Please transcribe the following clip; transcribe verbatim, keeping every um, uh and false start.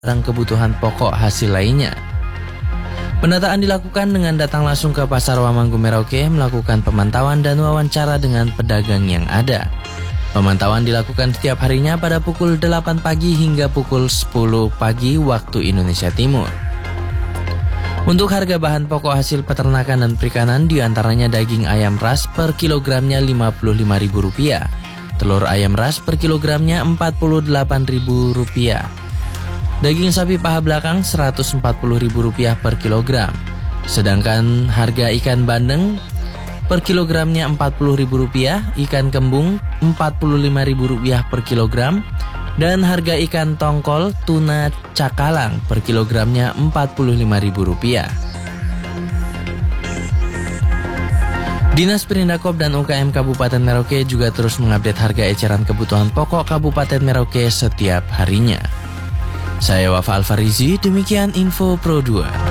barang kebutuhan pokok hasil lainnya. Pendataan dilakukan dengan datang langsung ke Pasar Wamanggu Merauke, melakukan pemantauan dan wawancara dengan pedagang yang ada. Pemantauan dilakukan setiap harinya pada pukul delapan pagi hingga pukul sepuluh pagi waktu Indonesia Timur. Untuk harga bahan pokok hasil peternakan dan perikanan diantaranya daging ayam ras per kilogramnya lima puluh lima ribu rupiah, telur ayam ras per kilogramnya empat puluh delapan ribu rupiah, daging sapi paha belakang seratus empat puluh ribu rupiah per kilogram, sedangkan harga ikan bandeng per kilogramnya empat puluh ribu rupiah, ikan kembung empat puluh lima ribu rupiah per kilogram, dan harga ikan tongkol tuna cakalang per kilogramnya empat puluh lima ribu rupiah. Dinas Perindakop dan U K M Kabupaten Merauke juga terus mengupdate harga eceran kebutuhan pokok Kabupaten Merauke setiap harinya. Saya Wafa Alfarizi, demikian info Pro dua.